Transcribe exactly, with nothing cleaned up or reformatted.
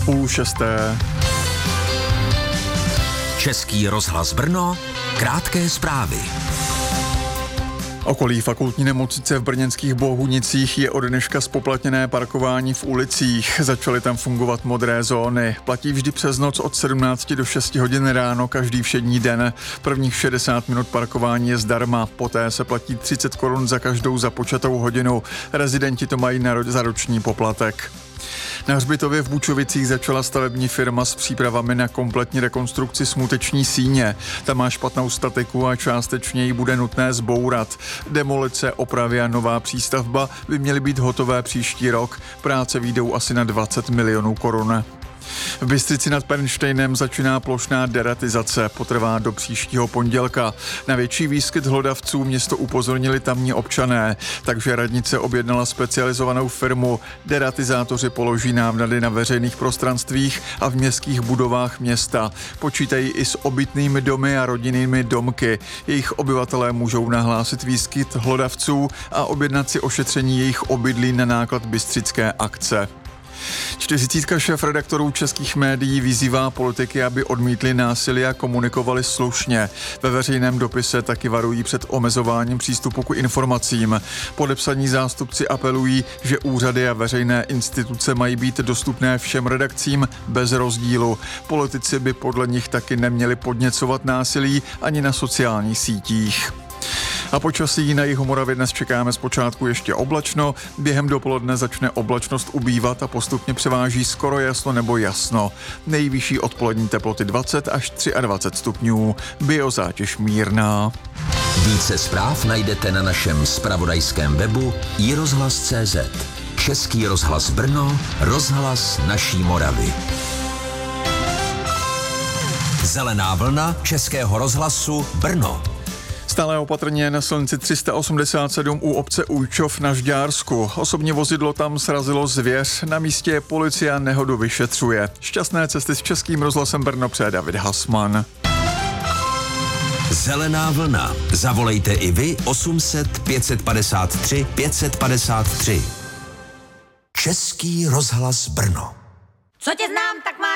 Půl šesté. Český rozhlas Brno, krátké zprávy. Okolí fakultní nemocnice v brněnských Bohunicích je od dneška zpoplatněné parkování v ulicích. Začaly tam fungovat modré zóny. Platí vždy přes noc od sedmnácti do šesti hodin ráno každý všední den. Prvních šedesát minut parkování je zdarma, poté se platí třicet korun za každou započatou hodinu. Rezidenti to mají na za roční poplatek. Na hřbitově v Bučovicích začala stavební firma s přípravami na kompletní rekonstrukci smuteční síně. Ta má špatnou statiku a částečně ji bude nutné zbourat. Demolice, opravy a nová přístavba by měly být hotové příští rok. Práce vyjdou asi na dvacet milionů korun. V Bystřici nad Pernštejnem začíná plošná deratizace, potrvá do příštího pondělka. Na větší výskyt hlodavců město upozornili tamní občané, takže radnice objednala specializovanou firmu. Deratizátoři položí návnady na veřejných prostranstvích a v městských budovách města. Počítají i s obytnými domy a rodinnými domky. Jejich obyvatelé můžou nahlásit výskyt hlodavců a objednat si ošetření jejich obydlí na náklad bystřické akce. Čtyřicítka šéfredaktorů českých médií vyzývá politiky, aby odmítli násilí a komunikovali slušně. Ve veřejném dopise taky varují před omezováním přístupu k informacím. Podepsaní zástupci apelují, že úřady a veřejné instituce mají být dostupné všem redakcím bez rozdílu. Politici by podle nich taky neměli podněcovat násilí ani na sociálních sítích. A počasí na jihu Moravy dnes čekáme zpočátku ještě oblačno, během dopoledne začne oblačnost ubývat a postupně převáží skoro jasno nebo jasno. Nejvyšší odpolední teploty dvacet až dvacet tři stupňů, biozátěž mírná. Více zpráv najdete na našem zpravodajském webu i rozhlas tečka cé zet. Český rozhlas Brno, rozhlas naší Moravy. Zelená vlna Českého rozhlasu Brno. Stále opatrně na silnici tři sta osmdesát sedm u obce Ujčov na Žďársku. Osobní vozidlo tam srazilo zvěř, na místě policie a nehodu vyšetřuje. Šťastné cesty s Českým rozhlasem Brno přeje David Hasman. Zelená vlna. Zavolejte i vy osm set pět padesát tři pět padesát tři. Český rozhlas Brno. Co tě znám, tak má